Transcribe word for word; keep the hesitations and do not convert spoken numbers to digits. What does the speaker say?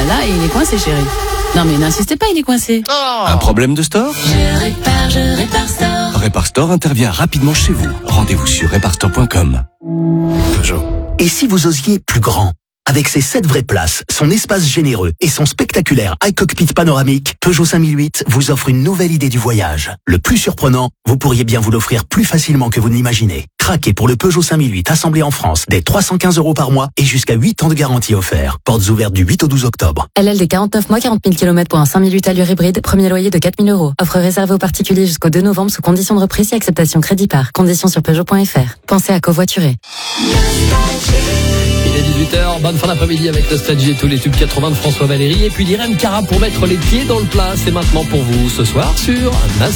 là et il est coincé, chérie. Non mais n'insistez pas, il est coincé. Oh. Un problème de store ? Je répare, je répare store. Répare Store intervient rapidement chez vous. Rendez-vous sur répare store point com. Peugeot. Et si vous osiez plus grand ? Avec ses sept vraies places, son espace généreux et son spectaculaire iCockpit panoramique, Peugeot cinq mille huit vous offre une nouvelle idée du voyage. Le plus surprenant, vous pourriez bien vous l'offrir plus facilement que vous ne l'imaginez. Craquez pour le Peugeot cinq mille huit assemblé en France dès trois cent quinze euros par mois et jusqu'à huit ans de garantie offert. Portes ouvertes du huit au douze octobre. L L D quarante-neuf mois, quarante mille kilomètres pour un cinq mille huit allure hybride, premier loyer de quatre mille euros. Offre réservée aux particuliers jusqu'au deux novembre sous conditions de reprise et acceptation crédit par. Conditions sur Peugeot point F R. Pensez à covoiturer. Il est dix-huit heures, bonne fin d'après-midi avec Nostalgie et tous les tubes quatre-vingts de François Valéry et puis d'Irène Cara pour mettre les pieds dans le plat. C'est maintenant pour vous ce soir sur Nostalgie.